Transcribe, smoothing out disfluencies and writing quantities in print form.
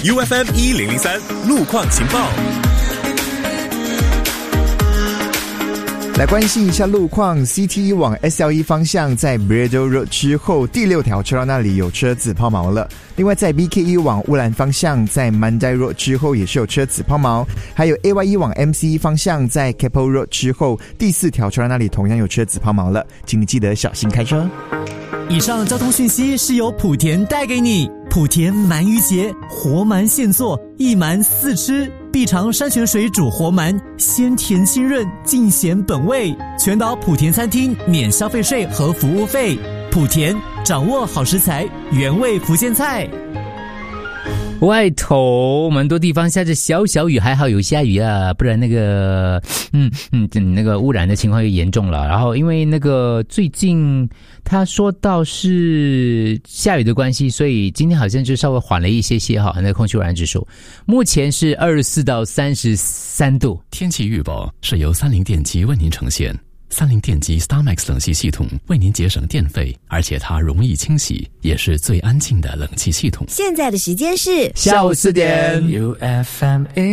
UFM 1003路况情报。 来关心一下路况 ，CT 往 SL1 方向在 Braddell Road 之后第6条车道那里有车子抛锚了。另外在 BK1 往乌兰方向在 Mandai Road 之后也是有车子抛锚，还有 AY1 往 MC 方向在 Keppel Road 之后第4条车道那里同样有车子抛锚了，请你记得小心开车。 以上交通讯息是由莆田带给你。莆田鳗鱼节，活鳗现做，一鳗4吃，必尝山泉水煮活鳗，鲜甜清润，尽显本味。全岛莆田餐厅免消费税和服务费。莆田掌握好食材，原味福建菜。 外头蛮多地方下着小小雨，还好有下雨啊，不然那个那个污染的情况又严重了。然后因为那个最近他说到是下雨的关系，所以今天好像就稍微缓了一些哈，那个空气污染指数目前是24到33度。 天气预报是由30电机为您呈现。30电机 StarMax 冷气系统为您节省电费，而且它容易清洗，也是最安静的冷气系统。 现在的时间是下午4点。 UFM